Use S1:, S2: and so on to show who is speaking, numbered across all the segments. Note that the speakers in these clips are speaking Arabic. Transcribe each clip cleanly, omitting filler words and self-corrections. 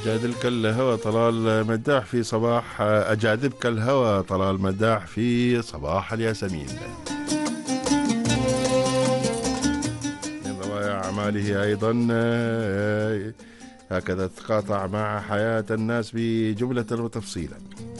S1: أجاذبك الهوى طلال مداح في صباح أجاذبك الهوى طلال مداح في صباح الياسمين. من روايا أعماله أيضا هكذا تقاطع مع حياة الناس بجملة وتفصيلا.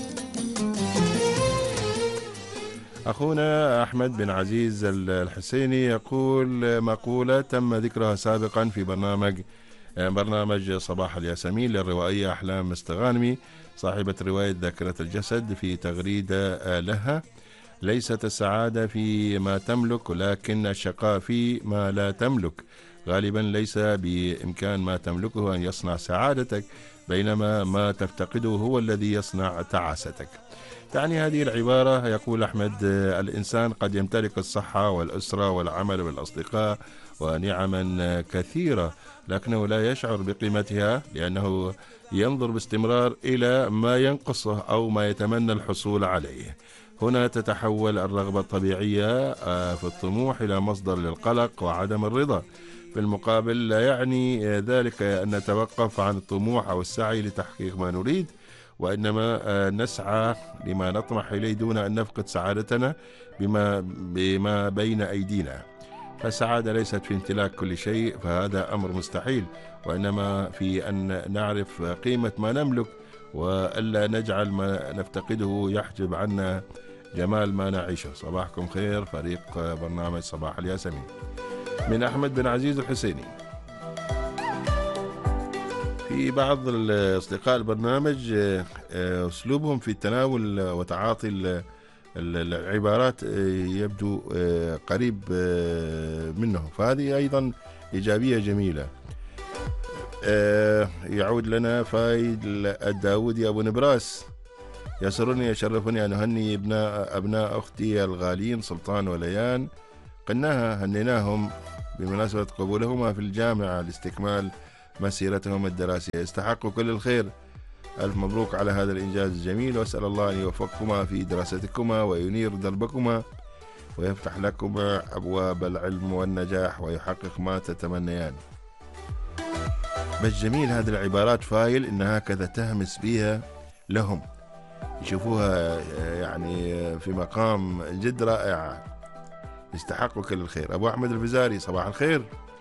S1: أخونا أحمد بن عزيز الحسيني يقول مقولة تم ذكرها سابقا في برنامج صباح الياسمين للروائية أحلام مستغانمي صاحبة رواية ذاكرة الجسد في تغريدة لها: ليست السعادة في ما تملك ولكن الشقاء في ما لا تملك. غالبا ليس بإمكان ما تملكه أن يصنع سعادتك، بينما ما تفتقده هو الذي يصنع تعاستك. تعني هذه العبارة، يقول أحمد، الإنسان قد يمتلك الصحة والأسرة والعمل والأصدقاء ونعما كثيرة، لكنه لا يشعر بقيمتها لأنه ينظر باستمرار إلى ما ينقصه أو ما يتمنى الحصول عليه. هنا تتحول الرغبة الطبيعية في الطموح إلى مصدر للقلق وعدم الرضا. في المقابل لا يعني ذلك أن نتوقف عن الطموح أو السعي لتحقيق ما نريد، وإنما نسعى لما نطمح إليه دون أن نفقد سعادتنا بما بين أيدينا. فالسعادة ليست في امتلاك كل شيء، فهذا أمر مستحيل، وإنما في أن نعرف قيمة ما نملك وألا نجعل ما نفتقده يحجب عنا جمال ما نعيشه. صباحكم خير فريق برنامج صباح الياسمين. من أحمد بن عزيز الحسيني. في بعض أصدقاء البرنامج أسلوبهم في التناول وتعاطي العبارات يبدو قريب منه، فهذه أيضا إيجابية جميلة. يعود لنا فايد الداودي أبو نبراس: يسرني يشرفني أن أهني أبناء أختي الغالين سلطان وليان، قلناها هنيناهم بمناسبة قبولهما في الجامعة لاستكمال مسيرتهم الدراسية. يستحقوا كل الخير، ألف مبروك على هذا الإنجاز الجميل، وأسأل الله أن يوفقكما في دراستكما وينير دربكما ويفتح لكما أبواب العلم والنجاح ويحقق ما تتمنيان. بس جميل هذه العبارات فايل إن هكذا تهمس بها لهم، يشوفوها يعني في مقام جد رائع. يستحقوا كل الخير. أبو أحمد الفزاري: صباح الخير.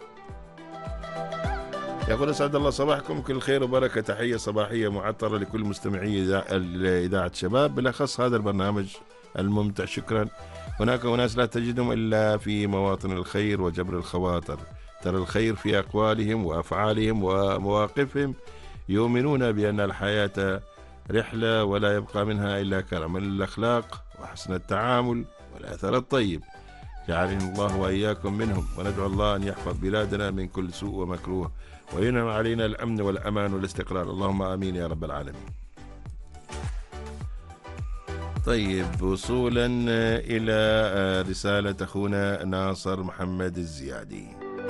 S1: يقول أسعد الله صباحكم كل خير وبركة، تحية صباحية معطرة لكل مستمعي إذاعة شباب، بالأخص هذا البرنامج الممتع. شكرا. هناك أناس لا تجدهم إلا في مواطن الخير وجبر الخواطر، ترى الخير في أقوالهم وأفعالهم ومواقفهم، يؤمنون بأن الحياة رحلة ولا يبقى منها إلا كرم الأخلاق وحسن التعامل والأثر الطيب. جعلنا الله وإياكم منهم، وندعو الله أن يحفظ بلادنا من كل سوء ومكروه وينعم علينا الأمن والأمان والاستقرار، اللهم آمين يا رب العالمين. طيب، وصولا إلى رسالة أخونا ناصر محمد الزيادي،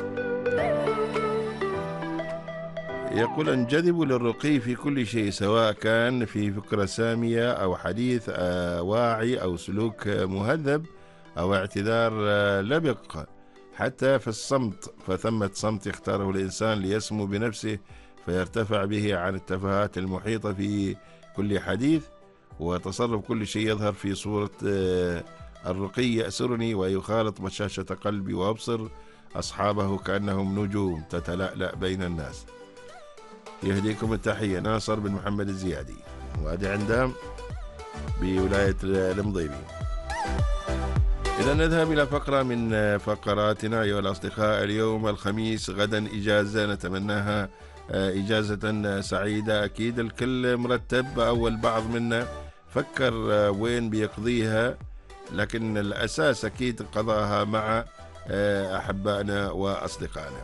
S1: يقول: انجذبوا للرقي في كل شيء، سواء كان في فكرة سامية أو حديث واعي أو سلوك مهذب أو اعتذار لبق، حتى في الصمت، فثمة صمت يختاره الإنسان ليسمو بنفسه فيرتفع به عن التفاهات المحيطة في كل حديث، وتصرف كل شيء يظهر في صورة الرقي يأسرني ويخالط بشاشة قلبي، وأبصر أصحابه كأنهم نجوم تتلألأ بين الناس. يهديكم التحية، ناصر بن محمد الزيادي، وادي عندام بولاية المضيبي. إذا نذهب إلى فقرة من فقراتنا أيها الأصدقاء. اليوم الخميس، غدا إجازة نتمناها إجازة سعيدة. أكيد الكل مرتب، أو البعض منا فكر وين بيقضيها، لكن الأساس أكيد قضاها مع أحبائنا وأصدقائنا.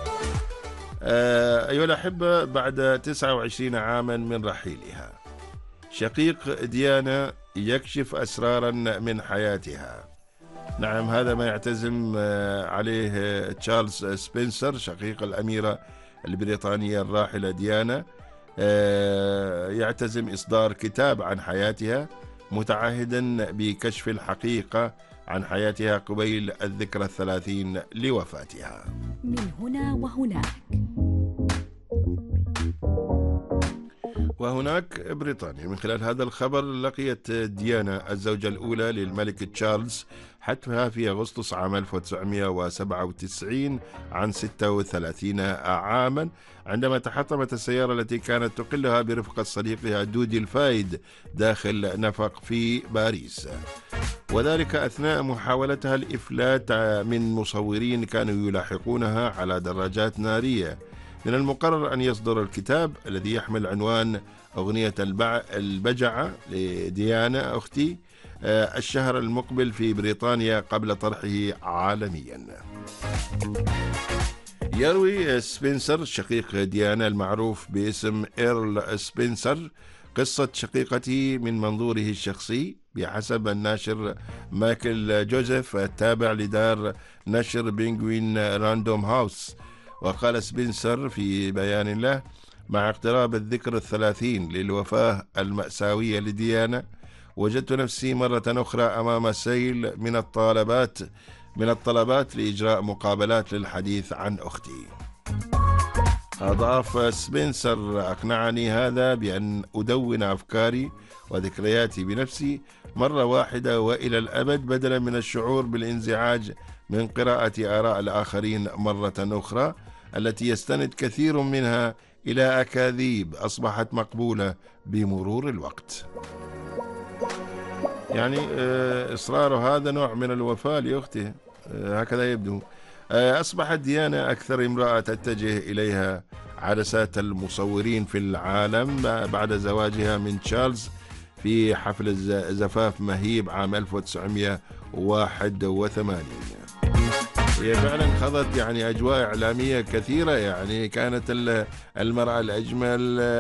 S1: أيها الأحبة، بعد 29 عاما من رحيلها، شقيق ديانا يكشف أسرارا من حياتها. نعم، هذا ما يعتزم عليه تشارلز سبنسر شقيق الأميرة البريطانية الراحلة ديانا. يعتزم إصدار كتاب عن حياتها، متعهدا بكشف الحقيقة عن حياتها قبيل الذكرى 30 لوفاتها.
S2: من هنا وهناك.
S1: وهناك بريطانيا. من خلال هذا الخبر، لقيت ديانا الزوجة الأولى للملك تشارلز حتفها في أغسطس عام 1997 عن 36 عاما، عندما تحطمت السيارة التي كانت تقلها برفقة صديقها دودي الفايد داخل نفق في باريس، وذلك أثناء محاولتها الإفلات من مصورين كانوا يلاحقونها على دراجات نارية. من المقرر أن يصدر الكتاب الذي يحمل عنوان أغنية البجعة لديانا أختي الشهر المقبل في بريطانيا قبل طرحه عالميا. يروي سبنسر شقيق ديانا المعروف باسم إيرل سبنسر قصة شقيقته من منظوره الشخصي بحسب الناشر مايكل جوزيف التابع لدار نشر بينغوين راندوم هاوس. وقال سبنسر في بيان له: مع اقتراب الذكرى 30 للوفاة المأساوية لديانا، وجدت نفسي مرة أخرى أمام سيل من الطلبات لإجراء مقابلات للحديث عن أختي. أضاف سبنسر: أقنعني هذا بأن أدون أفكاري وذكرياتي بنفسي مرة واحدة وإلى الأبد، بدلا من الشعور بالانزعاج من قراءة آراء الآخرين مرة أخرى، التي يستند كثير منها إلى أكاذيب أصبحت مقبولة بمرور الوقت. يعني إصراره هذا نوع من الوفاء لأخته، هكذا يبدو. أصبحت ديانا أكثر امرأة تتجه إليها عدسات المصورين في العالم بعد زواجها من تشارلز في حفل زفاف مهيب عام 1981. هي فعلا خضت يعني أجواء إعلامية كثيرة، يعني كانت المرأة الأجمل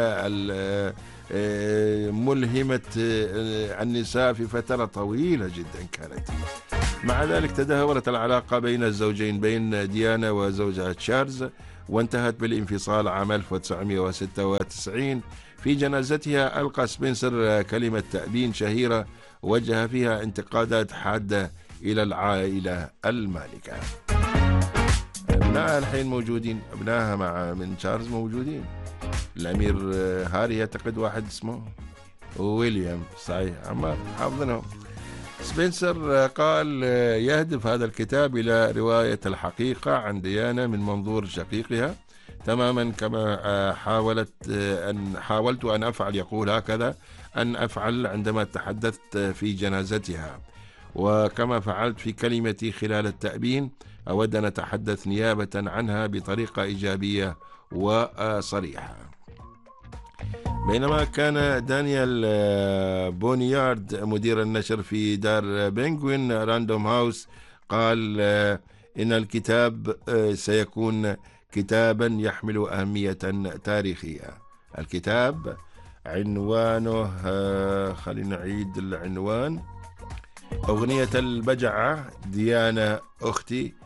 S1: ملهمة النساء في فترة طويلة جدا كانت. مع ذلك تدهورت العلاقة بين الزوجين، بين ديانا وزوجها تشارلز، وانتهت بالانفصال عام 1996. في جنازتها ألقى سبنسر كلمة تأبين شهيرة وجه فيها انتقادات حادة إلى العائلة المالكة. أبنائها الحين موجودين، أبنائها من تشارلز موجودين. الأمير هاري يعتقد واحد اسمه ويليام، صحيح، أما حافظينهم. سبنسر قال: يهدف هذا الكتاب إلى رواية الحقيقة عن ديانا من منظور شقيقها، تماما كما حاولت أن أفعل، يقول هكذا، أن أفعل عندما تحدثت في جنازتها، وكما فعلت في كلمتي خلال التأبين، أود أن أتحدث نيابة عنها بطريقة إيجابية وصريحة. بينما كان دانيال بونيارد مدير النشر في دار بينغوين راندوم هاوس قال إن الكتاب سيكون كتابا يحمل أهمية تاريخية. الكتاب عنوانه، خلينا نعيد العنوان: أغنية البجعة ديانا أختي،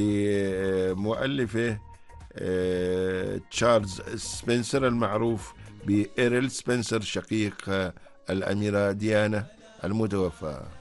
S1: لمؤلفه تشارلز سبنسر المعروف بإيرل سبنسر شقيق الأميرة ديانا المتوفى.